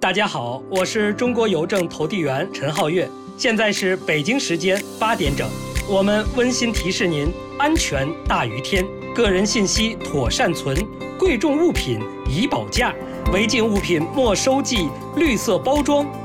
大家好，我是中国邮政投递员陈浩月，现在是北京时间8点整。我们温馨提示您：安全大于天，个人信息妥善存，贵重物品宜保价，违禁物品没收记，绿色包装